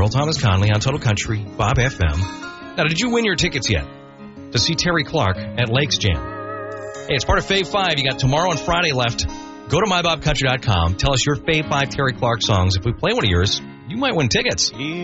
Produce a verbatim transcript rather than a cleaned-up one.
Earl Thomas Conley on Total Country, Bob F M. Now, did you win your tickets yet to see Terry Clark at Lakes Jam? Hey, it's part of Fave five. You got tomorrow and Friday left. Go to my bob country dot com. Tell us your Fave five Terry Clark songs. If we play one of yours, you might win tickets.